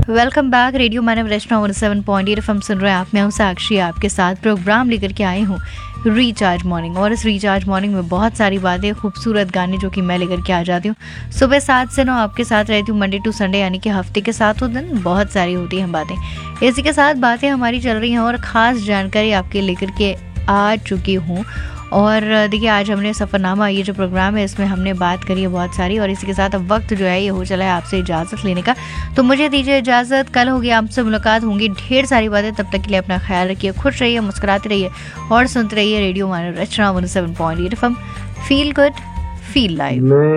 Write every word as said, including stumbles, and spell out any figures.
Welcome back. Radio मानव रचना one seven point eight FM सुन रहे हैं आप। मैं हूं साक्षी, आपके साथ प्रोग्राम लेकर के आई हूं रिचार्ज मॉर्निंग। और इस रिचार्ज मॉर्निंग में बहुत सारी बातें, खूबसूरत गाने जो कि मैं लेकर के आ जाती हूँ। सुबह सात से नौ आपके साथ रहती हूँ, मंडे टू संडे, यानी कि हफ्ते के सातों दिन बहुत सारी होती हैं बातें। इसी के साथ बातें हमारी चल रही हैं और ख़ास जानकारी आपके लेकर के आ चुकी हूँ। और देखिए, आज हमने सफ़रनामा, ये जो प्रोग्राम है, इसमें हमने बात करी है बहुत सारी। और इसी के साथ अब वक्त जो है ये हो चला है आपसे इजाज़त लेने का। तो मुझे दीजिए इजाज़त। कल होगी आपसे मुलाकात, होंगी ढेर सारी बातें। तब तक के लिए अपना ख्याल रखिए, खुश रहिए, मुस्कुराते रहिए और सुनते रहिए रेडियो मानव रचना one seven point eight F M. Feel good, feel live.